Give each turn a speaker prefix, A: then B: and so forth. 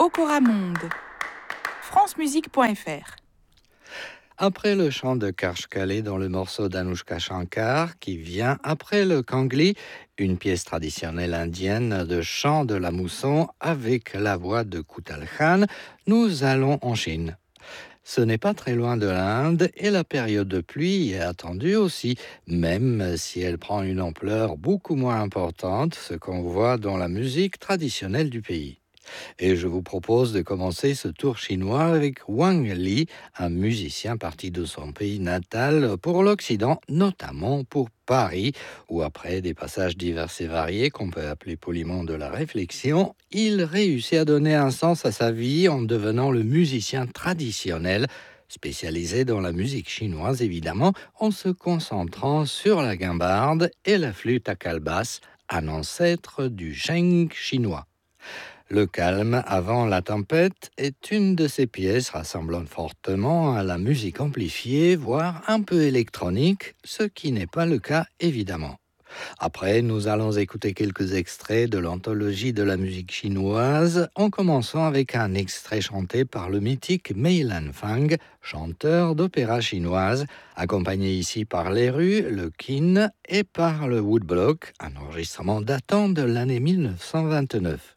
A: Okora Monde, francemusique.fr.
B: Après le chant de Karshkale dans le morceau d'Anushka Shankar, qui vient après le Kangli, une pièce traditionnelle indienne de chant de la mousson avec la voix de Kutal Khan, nous allons en Chine. Ce n'est pas très loin de l'Inde et la période de pluie est attendue aussi, même si elle prend une ampleur beaucoup moins importante, ce qu'on voit dans la musique traditionnelle du pays. Et je vous propose de commencer ce tour chinois avec Wang Li, un musicien parti de son pays natal pour l'Occident, notamment pour Paris, où après des passages divers et variés qu'on peut appeler poliment de la réflexion, il réussit à donner un sens à sa vie en devenant le musicien traditionnel, spécialisé dans la musique chinoise évidemment, en se concentrant sur la guimbarde et la flûte à calebasse, un ancêtre du sheng chinois. Le calme avant la tempête est une de ces pièces rassemblant fortement à la musique amplifiée, voire un peu électronique, ce qui n'est pas le cas évidemment. Après, nous allons écouter quelques extraits de l'anthologie de la musique chinoise, en commençant avec un extrait chanté par le mythique Mei Lan Fang, chanteur d'opéra chinoise, accompagné ici par les rues, le Qin et par le Woodblock, un enregistrement datant de l'année 1929.